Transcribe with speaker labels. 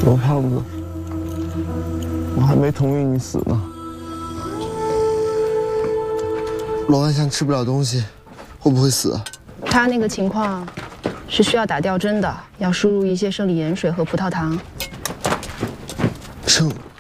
Speaker 1: 罗胖子，我还没同意你死呢。
Speaker 2: 罗万象吃不了东西，会不会死？
Speaker 3: 他那个情况是需要打吊针的，要输入一些生理盐水和葡萄糖。